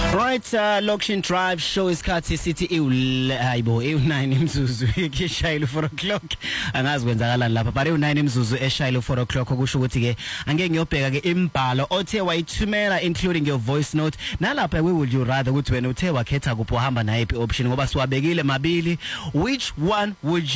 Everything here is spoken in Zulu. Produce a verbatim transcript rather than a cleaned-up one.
Right, uh, Lokshin Drive show isikhathi sithi ihayibo iwu-nine imzuzu ishayile four o'clock. Angazi kwenzakalani lapha but iwu-nine imzuzu eshayile four o'clock okusho ukuthi ke angeke ngiyobheka ke imbhalo othe wayithumela including your voice note nalapha we would you rather ukuthi wena uthe wakhetha kuphi uhamba nayipi option ngoba siwabekile mabili, which one would you